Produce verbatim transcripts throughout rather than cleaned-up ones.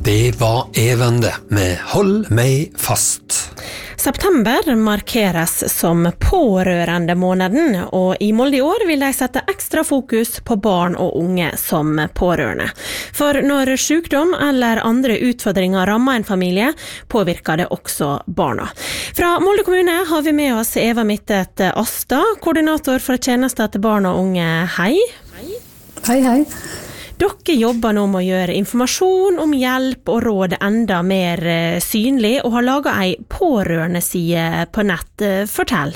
Det var Evende med Hold meg fast. September markeres som pårørende måneden, og i Molde i år vil de sette ekstra fokus på barn og unge som pårørende. For når sykdom eller andre utfordringer rammer en familie, påvirker det også barna. Fra Molde kommune har vi med oss Eva Mittet Asta, koordinator for tjenester til barn og unge. Hei. Hei, hei. Dere jobber nå med å gjøre informasjon om hjelp og råd enda mer synlig, og har laget en pårørende-side på nett. Fortell.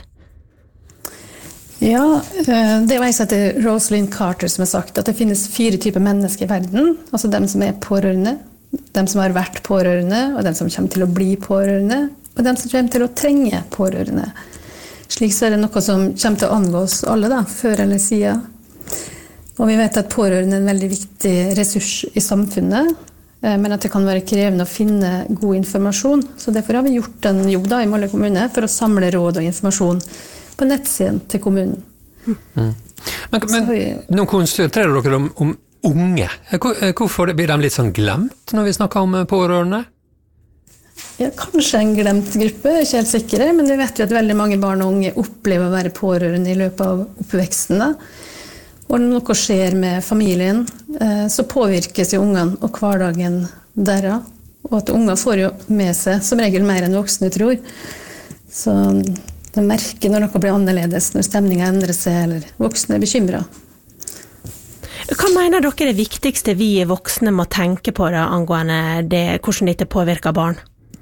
Ja, det var jeg som heter Rosalind Carter som har sagt at det finnes fire typer mennesker i verden. Altså dem som er pårørende, dem som har vært pårørende, og dem som kommer til å bli pårørende, og dem som kommer til å trenge pårørende. Slik så er det noe som kommer til å angå oss alle da, før eller siden. Og vi vet at pårørende er en veldig viktig ressurs i samfunnet, men at det kan være krevende å finne god informasjon. Så derfor har vi gjort en jobb da i Molde kommune for å samle råd og informasjon på nettsiden til kommunen. Mm. Men, men vi, nå konsentrerer dere om, om unge. Hvorfor blir de litt sånn glemt når vi snakker om pårørende? Ja, kanskje en glemt gruppe, jeg er ikke helt sikker, men vi vet jo at veldig mange barn og unge opplever å være pårørende i løpet av oppveksten da. Og når noe skjer med familien, så påvirkes jo ungene og hverdagen deres. Og at unger får jo med seg som regel mer enn voksne tror. Så de merker når noe blir annerledes, når stemningen endrer seg, eller voksne er bekymret. Hva mener dere er det viktigste vi voksne må tenke på da, angående det, hvordan dette påvirker barn?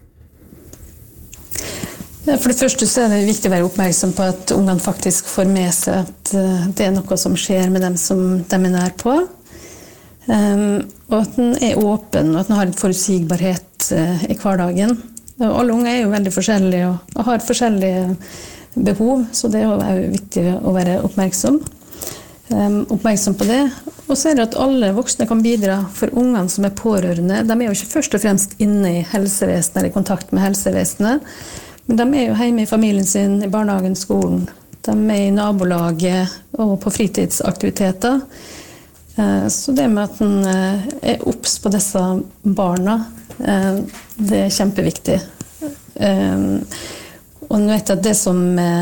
For det første så er det viktig å være oppmerksom på at ungene faktisk får med seg at det er noe som skjer med dem som de er nær på. Og at den er åpen, og at den har en forutsigbarhet i hverdagen. Alle unge er jo veldig forskjellige og har forskjellige behov, så det er jo viktig å være oppmerksom. Oppmerksom på det. Og så er det at alle voksne kan bidra for ungene som er pårørende. De er jo ikke først og fremst inne i helsevesenet eller i kontakt med helsevesenet, men de er jo hjemme i familien sin, i barnehagen, skolen. De er i nabolaget og på fritidsaktiviteter. Så det med at man er obs på disse barna, det er kjempeviktig. Og nå vet jeg at det som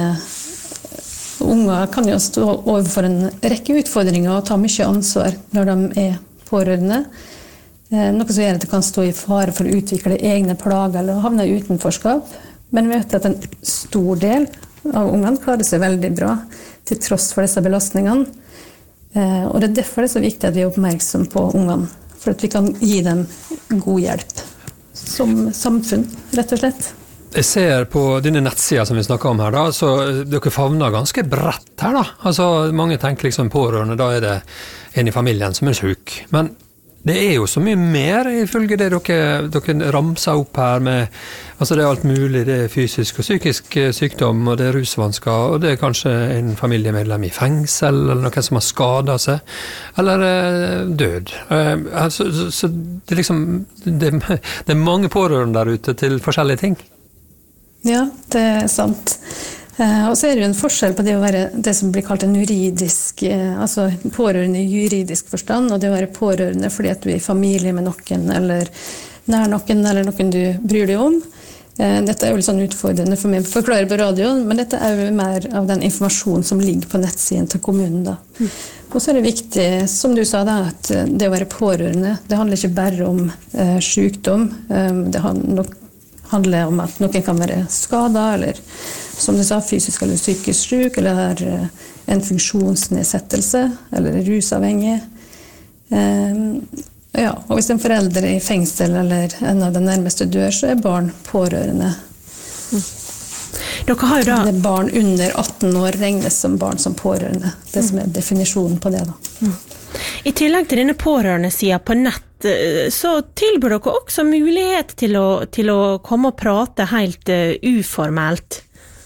unger kan jo stå overfor en rekke utfordringer og ta mye ansvar når de er pårørende. Noe som gjør at det kan stå i fare for å utvikle egne plager eller havne i utenforskap. Men vi vet at en stor del av ungene klarer seg veldig bra til tross for disse belastningene. Og det er derfor det er så viktig at vi er oppmerksom på ungene, for at vi kan gi dem god hjelp som samfunn, rett og slett. Jeg ser på dine nettsider som vi snakker om her da, så dere favner ganske bredt her da. Altså, mange tenker liksom pårørende, da er det en i familien som er syk. Men det er jo så mye mer ifølge det dere, dere ramser opp her med, altså det er alt mulig, det er fysisk og psykisk sykdom, og det er rusvansker, og det er kanskje en familiemedlem i fengsel, eller noen som har skadet seg, eller død. Altså, så, så det er liksom, det, det er mange pårørende der ute til forskjellige ting. Ja, det er sant. Og så er det jo en forskjell på det å være det som blir kalt en juridisk, altså pårørende i juridisk forstand, og det å være pårørende fordi at du er i familie med noen, eller nær noen, eller noen du bryr deg om. Dette er jo litt sånn utfordrende for meg å forklare på radioen, men dette er jo mer av den informasjonen som ligger på nettsiden til kommunen da. Mm. Og så er det viktig, som du sa da, at det å være pårørende, det handler ikke bare om eh, sykdom, det handler nok handler om at noen kan være skadet, eller som du sa, fysisk eller psykisk syk, eller har en funksjonsnedsettelse, eller rusavhengig. Um, ja, og hvis en forelder er i fengsel, eller en av de nærmeste dør, så er barn pårørende. Mm. Dere har jo da... Det er barn under atten år regnes som barn som pårørende. Det som er definisjonen på det da. Mm. I tillegg til denne pårørende-siden på nett, så tilbyr dere også mulighet til å, til å komme og prate helt uh, uformelt.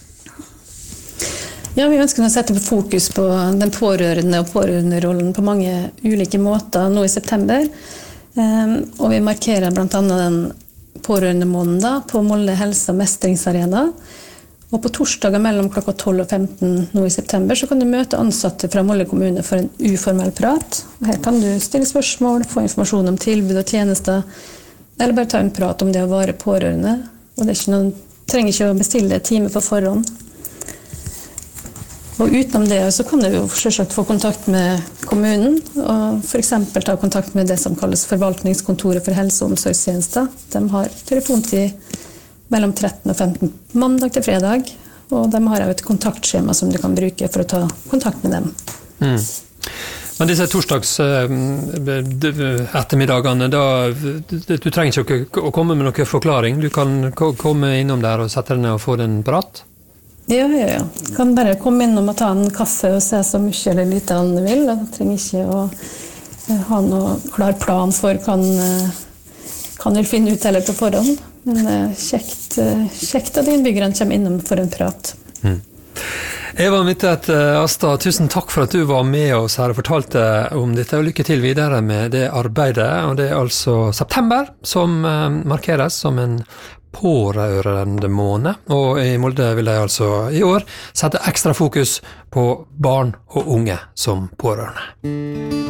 Ja, vi ønsker å sette fokus på den pårørende og pårørenderollen på mange ulike måter nå i september. Um, og vi markerer blant annet den pårørende måneden på Molde helse- og mestringsarena. Og på torsdager mellom klokka tolv og femten nå i september så kan du møte ansatte fra Molde kommune for en uformell prat. Her kan du stille spørsmål, få informasjon om tilbud og tjenester, eller bare ta en prat om det å være pårørende. Og det er ikke noen, trenger ikke å bestille time på forhånd. Og utenom det så kan du jo selvsagt få kontakt med kommunen, og for eksempel ta kontakt med det som kalles forvaltningskontoret for helse- og omsorgstjenester. De har telefontid mellom tretten og femten mandag til fredag, og de har jo et kontaktskjema som du kan bruke for å ta kontakt med dem. Mm. Men disse torsdags ettermiddagene, da, du trenger ikke å komme med noen forklaring. Du kan komme innom der og sette deg ned og få den prat? Ja, ja, ja. Du kan bare komme innom og ta en kaffe og se så mye eller lite han vil. Du trenger ikke å ha noe klar plan for hva han kan vil finne ut heller på forhånd. Men det er kjekt, kjekt at innbyggerne kommer innom for en prat. Mm. Eva Midtvedt Astad, tusen takk for at du var med oss her og fortalte om dette, og lykke til videre med det arbeidet. Og det er altså september som markeres som en pårørende måned, og i Molde vil de altså i år sette ekstra fokus på barn og unge som pårørende.